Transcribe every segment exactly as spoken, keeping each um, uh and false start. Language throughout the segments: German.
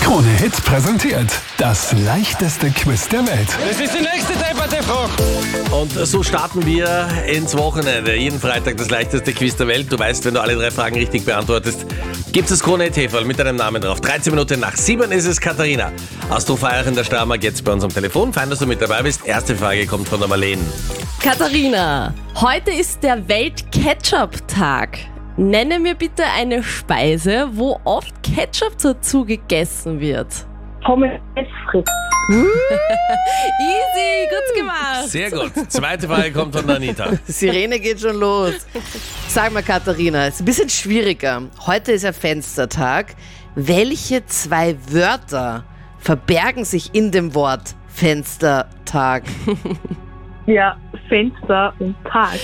Krone Hit präsentiert das leichteste Quiz der Welt. Das ist die nächste Debatte-Frage. Und so starten wir ins Wochenende. Jeden Freitag das leichteste Quiz der Welt. Du weißt, wenn du alle drei Fragen richtig beantwortest, gibt es Krone Hit Heferl mit deinem Namen drauf. dreizehn Minuten nach sieben ist es Katharina aus Trofeiach in der Steiermark jetzt bei uns am Telefon. Fein, dass du mit dabei bist. Erste Frage kommt von der Marlene. Katharina, heute ist der Welt-Ketchup-Tag. Nenne mir bitte eine Speise, wo oft Ketchup dazu gegessen wird. Pommes frites. Easy, gut gemacht. Sehr gut. Zweite Frage kommt von der Anita. Sirene geht schon los. Sag mal, Katharina, ist ein bisschen schwieriger. Heute ist ja Fenstertag. Welche zwei Wörter verbergen sich in dem Wort Fenstertag? Ja, Fenster und Tag.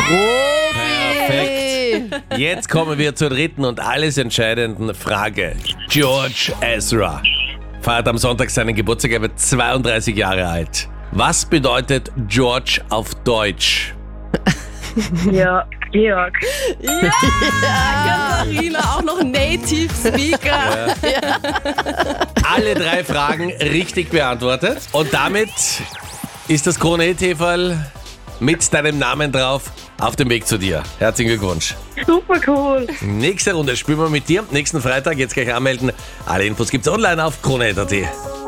Perfekt. Jetzt kommen wir zur dritten und alles entscheidenden Frage. George Ezra feiert am Sonntag seinen Geburtstag, er wird zweiunddreißig Jahre alt. Was bedeutet George auf Deutsch? Ja, Georg. Ja, Katharina, auch noch Native Speaker. Alle drei Fragen richtig beantwortet. Und damit ist das Krone Hit Heferl mit deinem Namen drauf auf dem Weg zu dir. Herzlichen Glückwunsch. Super cool. Nächste Runde spielen wir mit dir. Nächsten Freitag, jetzt gleich anmelden. Alle Infos gibt's online auf Krone Hit Punkt at.